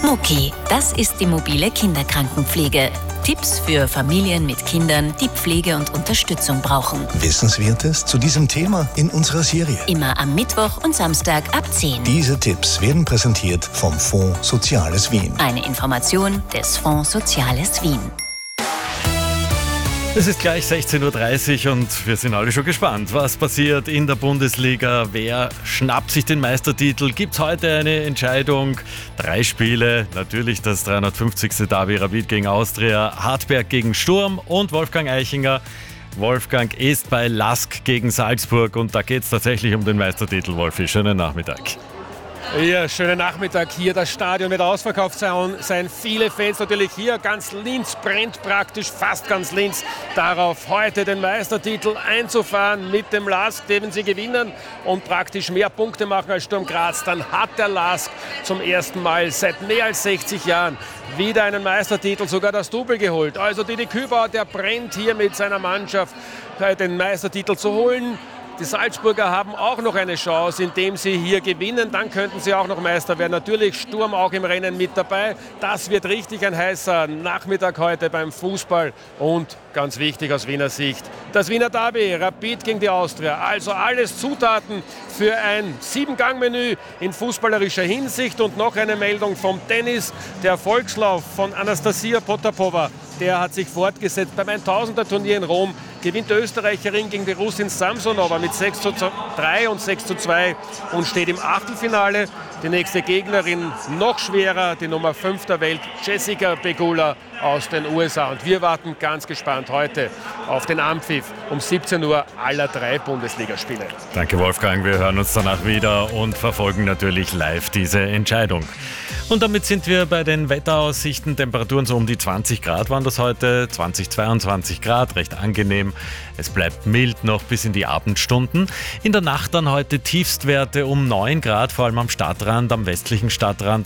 Mucki, das ist die mobile Kinderkrankenpflege. Tipps für Familien mit Kindern, die Pflege und Unterstützung brauchen. Wissenswertes zu diesem Thema in unserer Serie. Immer am Mittwoch und Samstag ab 10. Diese Tipps werden präsentiert vom Fonds Soziales Wien. Eine Information des Fonds Soziales Wien. Es ist gleich 16.30 Uhr und wir sind alle schon gespannt. Was passiert in der Bundesliga? Wer schnappt sich den Meistertitel? Gibt es heute eine Entscheidung? 3 Spiele, natürlich das 350. Derby Rapid gegen Austria, Hartberg gegen Sturm und Wolfgang Eichinger. Wolfgang ist bei LASK gegen Salzburg und da geht es tatsächlich um den Meistertitel. Wolfi, schönen Nachmittag. Ja, schönen Nachmittag hier. Das Stadion wird ausverkauft sein. Viele Fans natürlich hier. Ganz Linz brennt praktisch, fast ganz Linz, darauf heute den Meistertitel einzufahren mit dem LASK, den sie gewinnen und praktisch mehr Punkte machen als Sturm Graz. Dann hat der LASK zum ersten Mal seit mehr als 60 Jahren wieder einen Meistertitel, sogar das Double geholt. Also Didi Kübauer, der brennt hier mit seiner Mannschaft, den Meistertitel zu holen. Die Salzburger haben auch noch eine Chance, indem sie hier gewinnen. Dann könnten sie auch noch Meister werden. Natürlich Sturm auch im Rennen mit dabei. Das wird richtig ein heißer Nachmittag heute beim Fußball. Und ganz wichtig aus Wiener Sicht, das Wiener Derby, Rapid gegen die Austria. Also alles Zutaten für ein 7-Gang-Menü in fußballerischer Hinsicht. Und noch eine Meldung vom Tennis. Der Erfolgslauf von Anastasia Potapova, der hat sich fortgesetzt. Beim 1000er-Turnier in Rom gewinnt die Österreicherin gegen die Russin Samsonova mit 6:3 und 6:2 und steht im Achtelfinale. Die nächste Gegnerin noch schwerer, die Nummer 5 der Welt, Jessica Pegula aus den USA. Und wir warten ganz gespannt heute auf den Anpfiff um 17 Uhr aller 3 Bundesligaspiele. Danke Wolfgang, wir hören uns danach wieder und verfolgen natürlich live diese Entscheidung. Und damit sind wir bei den Wetteraussichten. Temperaturen so um die 20 Grad waren das heute, 20, 22 Grad, recht angenehm. Es bleibt mild noch bis in die Abendstunden. In der Nacht dann heute Tiefstwerte um 9 Grad, vor allem am Stadtrand, am westlichen Stadtrand.